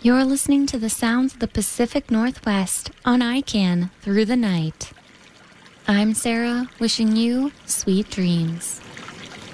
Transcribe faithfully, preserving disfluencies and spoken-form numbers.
You're listening to the sounds of the Pacific Northwest on I CAN Through the Night. I'm Sarah, wishing you sweet dreams.